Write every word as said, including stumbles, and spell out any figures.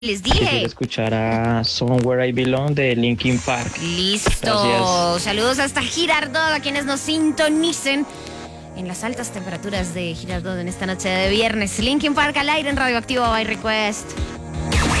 Les Quisiera dije. escuchar a Somewhere I Belong de Linkin Park. Listo. Gracias. Saludos hasta Girardot, a quienes nos sintonicen en las altas temperaturas de Girardot en esta noche de viernes. Linkin Park al aire en Radioactivo by Request.